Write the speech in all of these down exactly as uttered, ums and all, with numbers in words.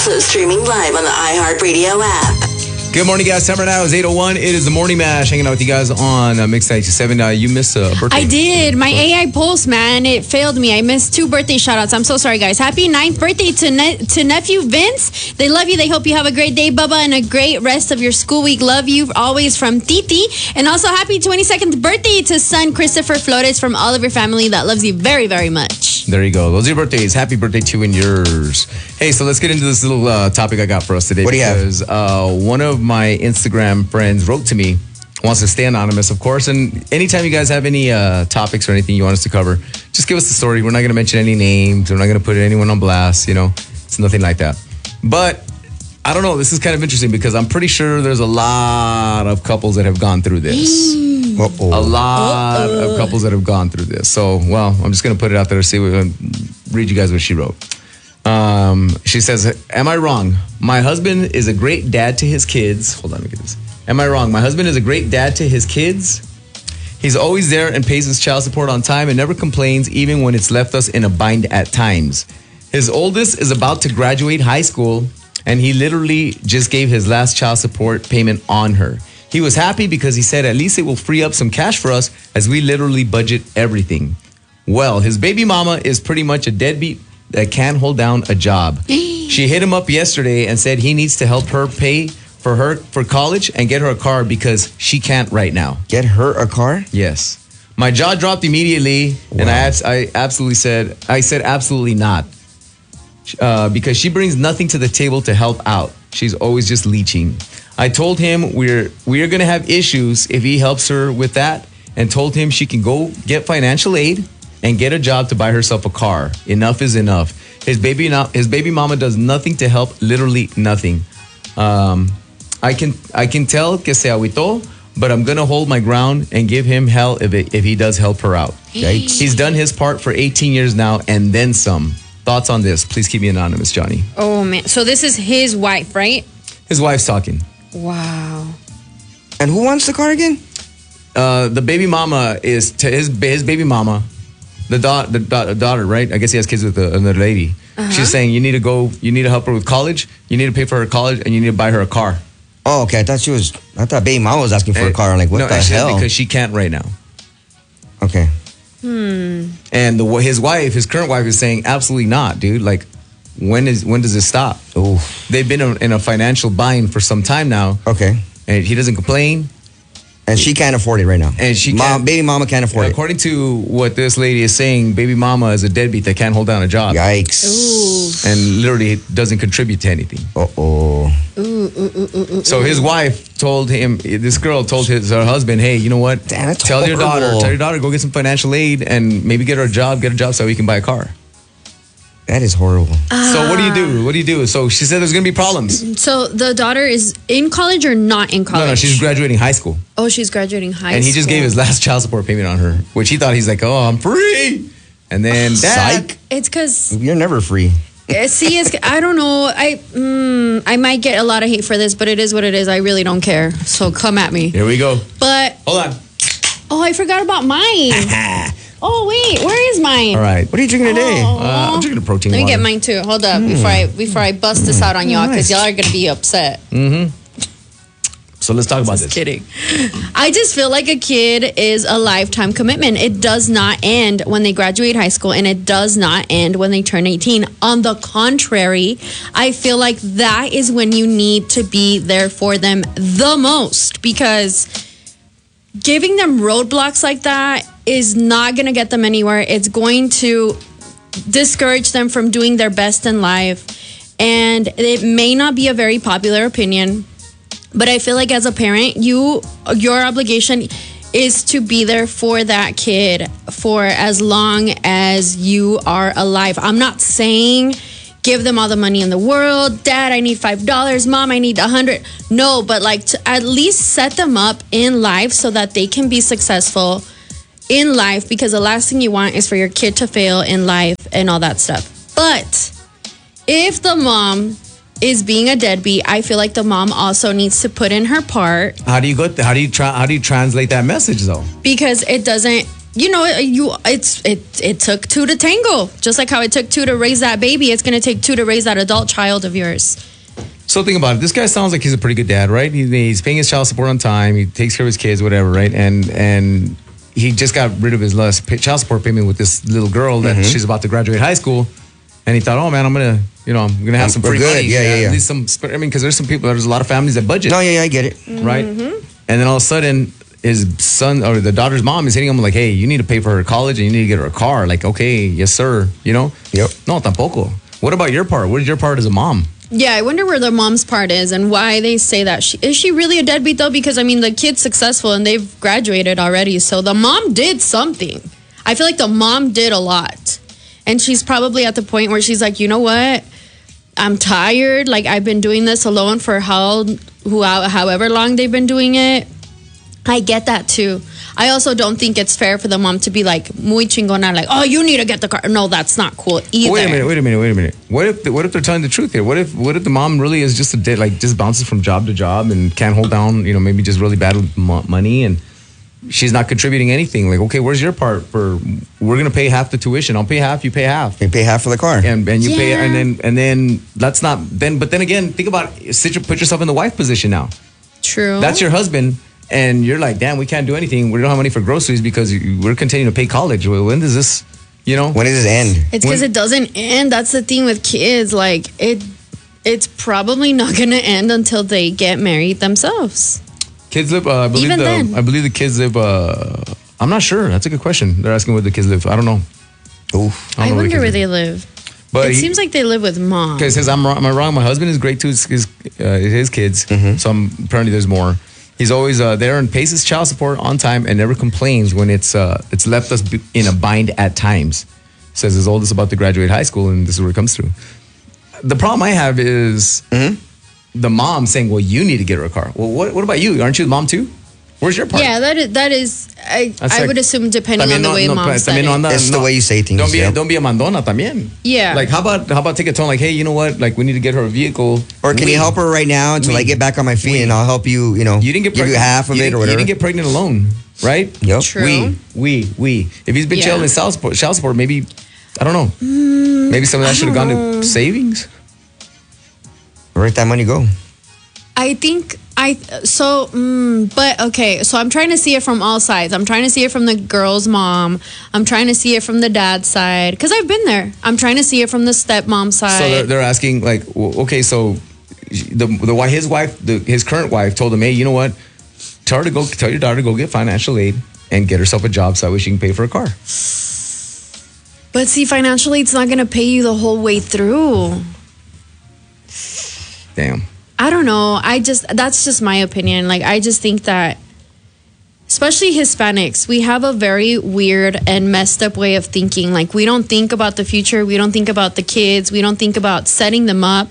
Also streaming live on the iHeartRadio app. Good morning, guys. Time right now is eight oh one. It is the Morning Mash. Hanging out with you guys on uh, Mix ninety-seven. Uh, you missed a birthday. I did. My A I pulse, man, it failed me. I missed two birthday shout-outs. I'm so sorry, guys. Happy ninth birthday to ne- to nephew Vince. They love you. They hope you have a great day, Bubba, and a great rest of your school week. Love you always from Titi. And also happy twenty-second birthday to son Christopher Flores from all of your family that loves you very, very much. There you go. Those are your birthdays. Happy birthday to you and yours. Hey, so let's get into this little uh, topic I got for us today. What do you have? Because uh, one of my Instagram friends wrote to me, wants to stay anonymous, of course. And anytime you guys have any uh, topics or anything you want us to cover, just give us the story. We're not going to mention any names. We're not going to put anyone on blast. You know, it's nothing like that. But I don't know. This is kind of interesting because I'm pretty sure there's a lot of couples that have gone through this. Uh-oh. A lot Uh-oh. of couples that have gone through this. So, well, I'm just going to put it out there. See, what, read you guys what she wrote. Um, she says, am I wrong? My husband is a great dad to his kids. Hold on, let me get this. Am I wrong? My husband is a great dad to his kids. He's always there and pays his child support on time and never complains, even when it's left us in a bind at times. His oldest is about to graduate high school, and he literally just gave his last child support payment on her. He was happy because he said at least it will free up some cash for us as we literally budget everything. Well, his baby mama is pretty much a deadbeat that can't hold down a job. She hit him up yesterday and said he needs to help her pay for her for college and get her a car because she can't right now. Get her a car? Yes. My jaw dropped immediately, wow. and I, abs- I absolutely said, I said absolutely not. Uh, because she brings nothing to the table to help out. She's always just leeching. I told him we're we're gonna have issues if he helps her with that, and told him she can go get financial aid and get a job to buy herself a car. Enough is enough. His baby no, his baby mama does nothing to help, literally nothing. Um, I can I can tell que se agüitó, but I'm gonna hold my ground and give him hell if it, if he does help her out. Yikes. He's done his part for eighteen years now and then some. Thoughts on this? Please keep me anonymous, Johnny. Oh, man. So this is his wife, right? His wife's talking. Wow. And who wants the car again? Uh, the baby mama is to his his baby mama, the, da- the da- daughter, right? I guess he has kids with a, another lady. Uh-huh. She's saying you need to go, you need to help her with college, you need to pay for her college, and you need to buy her a car. Oh, okay. I thought she was, I thought baby mama was asking for and, a car. I'm like, what no, the hell? Because she can't right now. Okay. Hmm. And the his wife, his current wife, is saying absolutely not, dude. Like, when is when does this stop? Oh, they've been in a financial bind for some time now. Okay, and he doesn't complain, and she can't afford it right now. And she, Mom, baby mama can't afford yeah, it. According to what this lady is saying, baby mama is a deadbeat that can't hold down a job. Yikes! Ooh. And literally doesn't contribute to anything. Uh oh. Ooh, ooh, ooh, ooh, ooh. So his wife told him, this girl told his her husband, hey, you know what? Damn, that's tell horrible. your daughter, tell your daughter, go get some financial aid and maybe get her a job, get a job so we can buy a car. That is horrible. Ah. So what do you do? What do you do? So she said there's going to be problems. So the daughter is in college or not in college? No, no, she's graduating high school. Oh, she's graduating high school. And he just gave his last child support payment on her, which he thought he's like, oh, I'm free. And then, Psych. Dad, it's because you're never free. See, it's, I don't know. I mm, I might get a lot of hate for this, but it is what it is. I really don't care. So come at me. Here we go. But hold on. Oh, I forgot about mine. Oh wait, where is mine? All right. What are you drinking today? Uh, I'm drinking a protein Let me water. get mine too. Hold up, mm. before I before I bust this out on y'all, because y'all are gonna be upset. Mm-hmm. So let's talk about Just this. Kidding. I just feel like a kid is a lifetime commitment. It does not end when they graduate high school, and it does not end when they turn eighteen. On the contrary, I feel like that is when you need to be there for them the most, because giving them roadblocks like that is not going to get them anywhere. It's going to discourage them from doing their best in life. And it may not be a very popular opinion, but I feel like as a parent, you your obligation is to be there for that kid for as long as you are alive. I'm not saying give them all the money in the world. Dad, I need five dollars. Mom, I need a hundred. No, but like to at least set them up in life so that they can be successful in life, because the last thing you want is for your kid to fail in life and all that stuff. But if the mom is being a deadbeat, I feel like the mom also needs to put in her part. How do you go? Th- how do you try? How do you translate that message though? Because it doesn't. you know, you it's it it took two to tango. Just like how it took two to raise that baby, it's gonna take two to raise that adult child of yours. So think about it. This guy sounds like he's a pretty good dad, right? He, he's paying his child support on time. He takes care of his kids, whatever, right? And and he just got rid of his last pay, child support payment with this little girl that Mm-hmm. she's about to graduate high school. And he thought, oh man, I'm gonna, you know, I'm gonna have some We're free good. money. Yeah, yeah, yeah. At least some. I mean, because there's some people. There's a lot of families that budget, No, yeah, yeah, I get it. right? And then all of a sudden, his son or the daughter's mom is hitting him like, hey, you need to pay for her college and you need to get her a car. Like, okay, yes sir. You know? Yep. No, tampoco. What about your part? What is your part as a mom? Yeah, I wonder where the mom's part is and why they say that. She, is she really a deadbeat though? Because I mean, the kid's successful and they've graduated already, so the mom did something. I feel like the mom did a lot, and she's probably at the point where she's like, you know what? I'm tired. Like I've been doing this alone for how, who, however long they've been doing it. I get that too. I also don't think it's fair for the mom to be like muy chingona, like, oh, you need to get the car. No, that's not cool either. Wait a minute, wait a minute, wait a minute. What if what if they're telling the truth here? What if what if the mom really is just a de- like just bounces from job to job and can't hold down, you know, maybe just really bad with mo- money and she's not contributing anything. Like, okay, where's your part for? We're gonna pay half the tuition. I'll pay half. You pay half. You pay half for the car. And and you pay Yeah. and then and then that's not then. But then again, think about sit your, put yourself in the wife position now. True. That's your husband. And you're like, damn, we can't do anything. We don't have money for groceries because we're continuing to pay college. Well, when does this, you know? When does this end? It's because When- it doesn't end. That's the thing with kids. Like it, it's probably not going to end until they get married themselves. Kids live, uh, I believe Even the, then. I believe the kids live, uh, I'm not sure. That's a good question. They're asking where the kids live. I don't know. Oof. I, I, don't know wonder the where kids they live. live. But it he- seems like they live with mom. Because says, I'm wrong, am I wrong? My husband is great to his, his, uh, his kids. Mm-hmm. So I'm, apparently there's more. He's always uh, there and pays his child support on time and never complains when it's uh, it's left us b- in a bind at times. Says his oldest about to graduate high school and this is where it comes through. The problem I have is Mm-hmm. the mom saying, well, you need to get her a car. Well, what, what about you? Aren't you the mom too? Where's your part? Yeah, that is, that is I, That's I like- would assume depending También on the no- way no, mom pues, said también no it. anda- It's the way you say things, Don't be, yeah. don't be a mandona también. Yeah. Like, how about how about take a tone like, hey, you know what? Like, we need to get her a vehicle. Or can We- you help her right now until we- I get back on my feet and I'll help you, you know, You didn't get give pregnant. you half of you it didn't- or whatever. You didn't get pregnant alone, right? Yep. True. We, we, we. If he's been Yeah. chilling in child support, child support, maybe, I don't know. Maybe some of that should have gone to savings. Where'd that money go? I think I so mm, but okay, so I'm trying to see it from all sides. I'm trying to see it from the girl's mom. I'm trying to see it from the dad's side because I've been there. I'm trying to see it from the stepmom side. So they're, they're asking, like, well, okay, so the the why his wife, the, his current wife, told him, hey, you know what? Tell her to go, tell your daughter to go get financial aid and get herself a job so that way she can pay for a car. But see, financially, it's not going to pay you the whole way through. Damn. I don't know. I just, that's just my opinion. Like, I just think that, especially Hispanics, we have a very weird and messed up way of thinking. Like, we don't think about the future. We don't think about the kids. We don't think about setting them up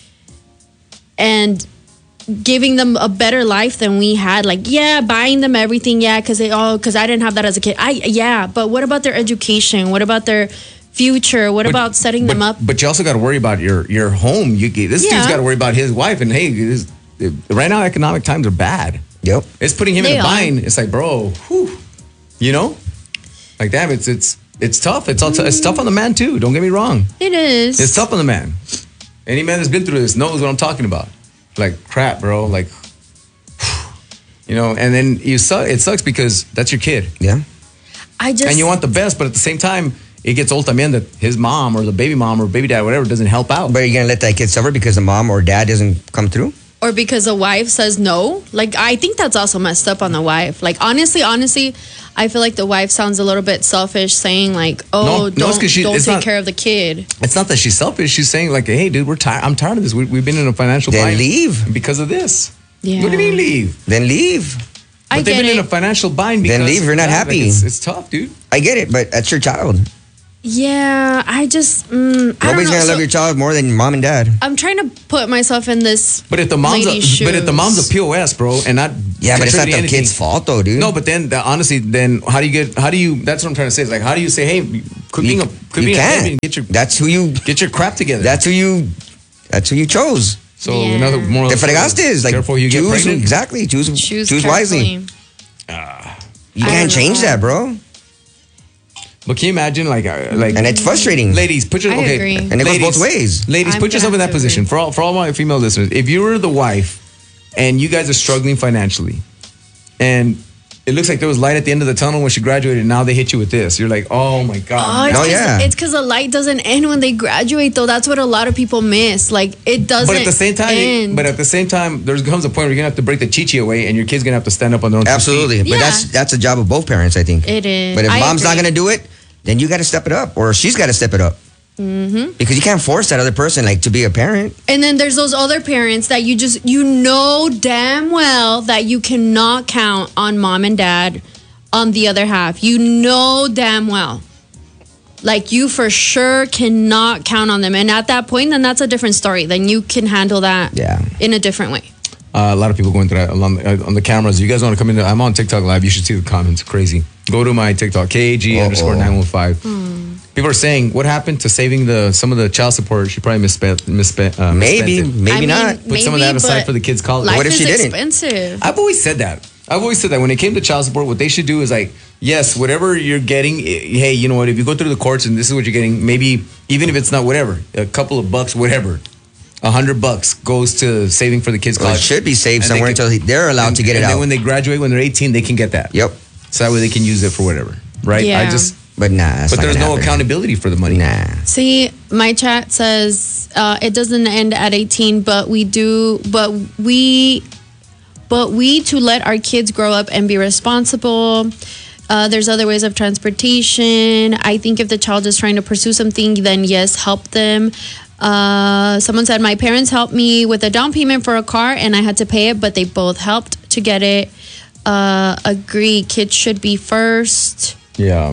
and giving them a better life than we had. Like, yeah, buying them everything. Yeah, because they all, because I didn't have that as a kid. I, yeah, but what about their education? What about their future? What But- about setting but, them up? But you also got to worry about your your home. You this Yeah. dude's got to worry about his wife. And hey, this, right now economic times are bad. Yep. It's putting him in They a are. bind. It's like, bro, whew, you know, like damn, it's it's it's tough. It's all t- it's tough on the man too. Don't get me wrong. It is. It's tough on the man. Any man that's been through this knows what I'm talking about. Like crap, bro. Like, you know, and then you suck. It sucks because that's your kid, Yeah. I just, and you want the best, but at the same time, it gets old también that his mom or the baby mom or baby dad, whatever, doesn't help out. But are you going to let that kid suffer because the mom or dad doesn't come through? or because a wife says no. Like, I think that's also messed up on the wife. Like, honestly, honestly, I feel like the wife sounds a little bit selfish saying like, oh, No, no, it's don't, 'cause she- don't it's take not- care of the kid. It's not that she's selfish. She's saying like, hey, dude, we're tired. I'm tired of this. We, we've been in a financial Then bind leave. because of this. Yeah. What do you mean leave? Then leave. I But they've get been in a it. financial bind because Then leave if you're not yeah, like, happy. it's, it's tough, dude. I get it, but that's your child. Yeah, I just, mm, I don't Nobody's know. going to So love your child more than mom and dad. I'm trying to put myself in this. But if the mom's a, lady's but if the mom's a shoes. P O S, bro, and not Yeah, but it's not the contributing kid's anything- fault, though, dude. No, but then the, honestly, then how do you get? How do you? That's what I'm trying to say. Is like, how do you say, hey, quit being you, a quit you being a can't. baby and get your That's who you. get your crap together. That's who you. That's who you chose. so Yeah. another moral. Te of the story fregaste is like careful who you get choose pregnant. exactly. Choose Choose, choose wisely. carefully. You I can't don't change know. that, bro. But can you imagine, like, uh, like, And it's frustrating. ladies, put your I okay, agree. And it goes both ways. Ladies, I'm put yourself in gonna that have to position. agree. For all for all my female listeners, if you were the wife and you guys are struggling financially, and it looks like there was light at the end of the tunnel when she graduated, and now they hit you with this, you're like, oh my Oh, god. it's Oh, 'cause- yeah. It's because the light doesn't end when they graduate, though. That's what a lot of people miss. Like, it doesn't But at the same time, end. but at the same time, there comes a point where you're gonna have to break the chichi away, and your kid's gonna have to stand up on their own. two Absolutely. feet. But Yeah. that's that's a job of both parents, I think. It is. But if I mom's not agree. going to do it, then you got to step it up, or she's got to step it up. Mm-hmm. Because you can't force that other person like to be a parent. And then there's those other parents that you just, you know damn well that you cannot count on mom and dad on the other half. You know damn well. Like, you for sure cannot count on them. And at that point, then that's a different story. Then you can handle that Yeah. in a different way. Uh, a lot of people going through that on, uh, on the cameras. You guys want to come in? I'm on TikTok live. You should see the comments. Crazy. Go to my TikTok, K A G Uh-oh. underscore nine one five. People are saying, what happened to saving the some of the child support? She probably misspent. misspent uh, Maybe, misspent it. maybe I mean, not. Put some of that maybe, aside but for the kids' college. Life What if is she didn't? expensive. I've always said that. I've always said that when it came to child support, what they should do is like, yes, whatever you're getting, eh, hey, you know what? If you go through the courts and this is what you're getting, maybe even if it's not whatever, a couple of bucks, whatever, a hundred bucks goes to saving for the kids' Well, it college. should be saved And they somewhere could- until he- they're allowed and- to get it and out. then when they graduate, when they're eighteen, they can get that. Yep. So that way they can use it for whatever, right? I Yeah. just, But nah, that's but not there's gonna no happen. accountability for the money. Nah. See, my chat says uh, it doesn't end at eighteen, but we do, but we, but we to let our kids grow up and be responsible. Uh, there's other ways of transportation. I think if the child is trying to pursue something, then yes, help them. Uh, someone said my parents helped me with a down payment for a car, and I had to pay it, but they both helped to get it. Uh, agree, kids should be first. Yeah.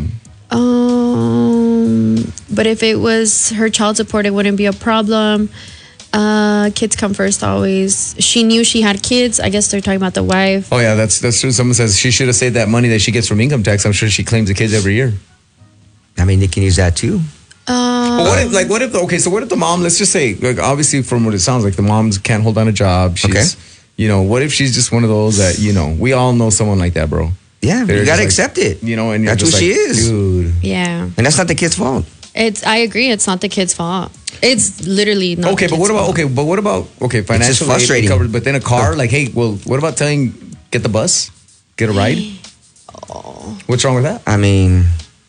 Um, but if it was her child support, it wouldn't be a problem. Uh, kids come first always. She knew she had kids. I guess they're talking about the wife. Oh yeah, that's that's true. Someone says she should have saved that money that she gets from income tax. I'm sure she claims the kids every year. I mean, they can use that too. Uh, But what if, like, what if, okay, so what if the mom, let's just say, like, obviously from what it sounds like, the moms can't hold down a job. She's, Okay. you know, what if she's just one of those that, you know, we all know someone like that, bro. Yeah, They're you just got to like, accept it. You know, and you're That's who just she like, is. dude. yeah, And that's not the kid's fault. it's. I agree. It's not the kid's fault. It's literally not. Okay, the but what kid's about, fault. okay, but what about, okay, financially frustrating. covered, but then a car, like, hey, well, what about telling, get the bus, get a ride? What's wrong with that? I mean,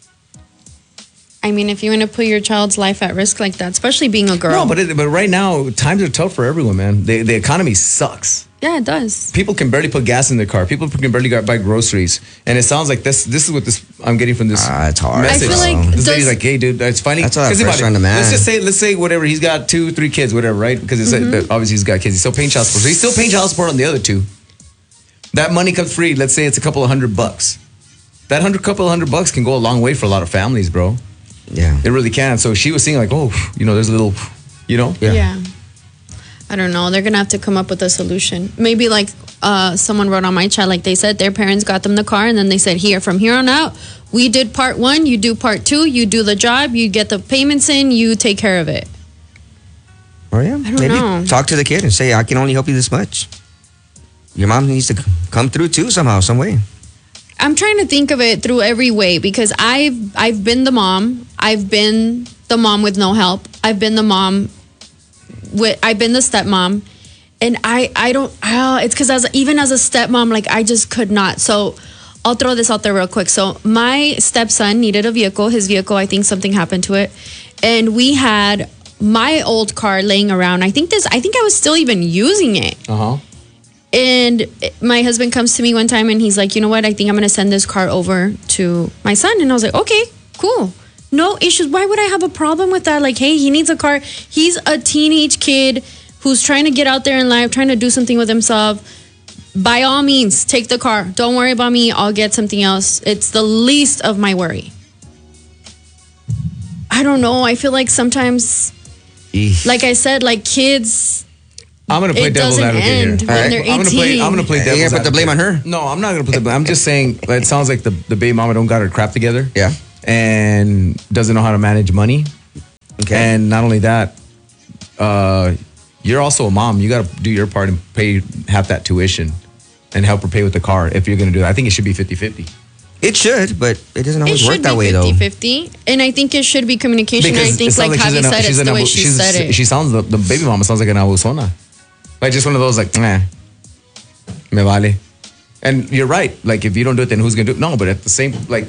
I mean, if you want to put your child's life at risk like that, especially being a girl. No, but it, but right now, times are tough for everyone, man. The, the economy sucks. yeah, it does. People can barely put gas in their car. People can barely go buy groceries. And it sounds like this. This is what this I'm getting from this. Ah, it's hard. Message. I feel like this does- lady's like, "Hey, dude, it's funny." That's a lot of 'Cause think pressure about it. on the man. Let's just say, let's say whatever. He's got two, three kids, whatever, right? Because it's Mm-hmm. like, obviously he's got kids. He's still paying child support. So he's still paying child support on the other two. That money comes free. Let's say it's a couple of hundred bucks. That hundred couple of hundred bucks can go a long way for a lot of families, bro. yeah. It really can. So she was seeing like, oh, you know, there's a little, you know, Yeah. Yeah. I don't know. They're gonna have to come up with a solution. Maybe like uh, someone wrote on my chat, like they said their parents got them the car, and then they said, "Here, from here on out, we did part one, you do part two, you do the job, you get the payments in, you take care of it." Or yeah, I don't maybe know. talk to the kid and say, I can only help you this much. Your mom needs to c- come through too somehow, some way. I'm trying to think of it through every way because I've I've been the mom, I've been the mom with no help, I've been the mom with I've been the stepmom, and I I don't oh, it's because as even as a stepmom, like I just could not. So I'll throw this out there real quick. So my stepson needed a vehicle. His vehicle, I think something happened to it, and we had my old car laying around. I think this. I think I was still even using it. uh huh. And my husband comes to me one time and he's like, you know what? I think I'm going to send this car over to my son. And I was like, okay, cool. No issues. Why would I have a problem with that? Like, hey, he needs a car. He's a teenage kid who's trying to get out there in life, trying to do something with himself. By all means, take the car. Don't worry about me. I'll get something else. It's the least of my worry. I don't know. I feel like sometimes, Eesh. like I said, like kids, I'm gonna play it devil's doesn't advocate end here. when Alright. they're I'm gonna play. eighteen. I'm gonna play You're devil's gonna put the blame on advocate. her? No, I'm not gonna put the blame. I'm just saying it sounds like the the baby mama don't got her crap together. Yeah. And doesn't know how to manage money. Okay. And not only that, uh, you're also a mom. You got to do your part and pay half that tuition and help her pay with the car if you're gonna do that. I think it should be fifty-fifty. It should, but it doesn't It always should work that be way, though. fifty-fifty. And I think it should be communication. And I it think, sounds like she's Javi an- said, she's it's an the way abu- she she's- said it. She sounds, the, the baby mama sounds like an abusona. Like just one of those, like, meh, me vale. And you're right. Like, if you don't do it, then who's going to do it? No, but at the same, like,